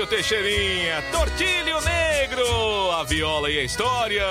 o Teixeirinha, Tortilho Negro, a viola e a história.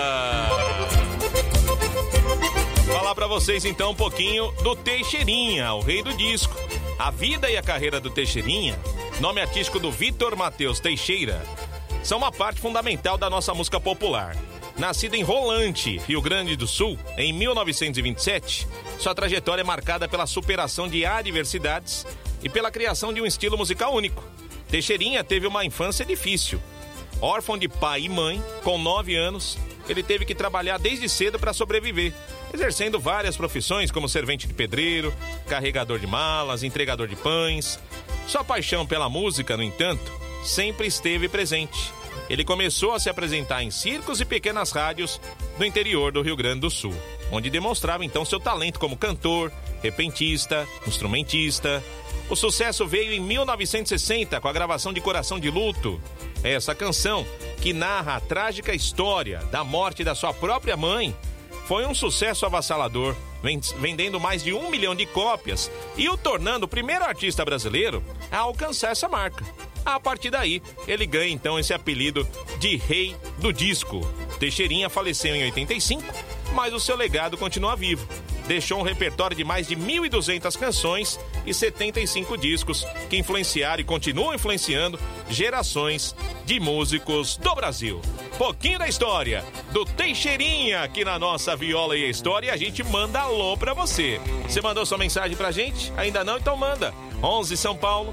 Falar pra vocês então um pouquinho do Teixeirinha, o rei do disco. A vida e a carreira do Teixeirinha, nome artístico do Vitor Matheus Teixeira, são uma parte fundamental da nossa música popular. Nascido em Rolante, Rio Grande do Sul, em 1927, sua trajetória é marcada pela superação de adversidades e pela criação de um estilo musical único. Teixeirinha teve uma infância difícil. Órfão de pai e mãe, com 9 anos, ele teve que trabalhar desde cedo para sobreviver, exercendo várias profissões como servente de pedreiro, carregador de malas, entregador de pães. Sua paixão pela música, no entanto, sempre esteve presente. Ele começou a se apresentar em circos e pequenas rádios do interior do Rio Grande do Sul, onde demonstrava então seu talento como cantor, repentista, instrumentista. O sucesso veio em 1960 com a gravação de Coração de Luto. Essa canção, que narra a trágica história da morte da sua própria mãe, foi um sucesso avassalador, vendendo mais de 1 milhão de cópias e o tornando o primeiro artista brasileiro a alcançar essa marca. A partir daí, ele ganha então esse apelido de Rei do Disco. Teixeirinha faleceu em 85, mas o seu legado continua vivo. Deixou um repertório de mais de 1.200 canções e 75 discos que influenciaram e continuam influenciando gerações de músicos do Brasil. Pouquinho da história do Teixeirinha aqui na nossa Viola e a História, e a gente manda alô pra você. Você mandou sua mensagem pra gente? Ainda não? Então manda. 11 São Paulo,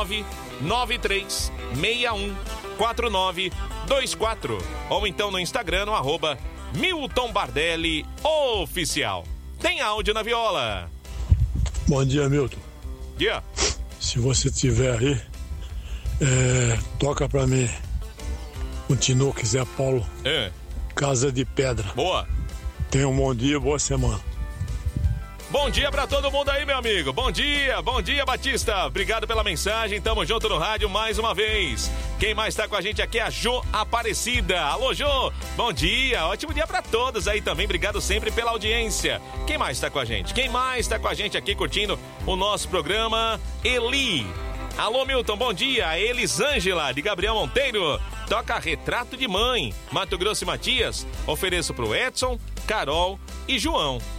993614924 ou então no Instagram no @Milton Bardelli Oficial. Tem áudio na viola. Bom dia, Milton. Dia. Se você tiver aí, toca pra mim o Tinoco Zé Paulo. Casa de Pedra. Boa. Tenha um bom dia, boa semana. Bom dia pra todo mundo aí, meu amigo. Bom dia, Batista. Obrigado pela mensagem. Tamo junto no rádio mais uma vez. Quem mais tá com a gente aqui é a Jô Aparecida. Alô, Jô. Bom dia. Ótimo dia pra todos aí também. Obrigado sempre pela audiência. Quem mais tá com a gente? Quem mais tá com a gente aqui curtindo o nosso programa? Eli. Alô, Milton, bom dia. Elisângela, de Gabriel Monteiro. Toca Retrato de Mãe. Mato Grosso e Matias. Ofereço pro Edson, Carol e João.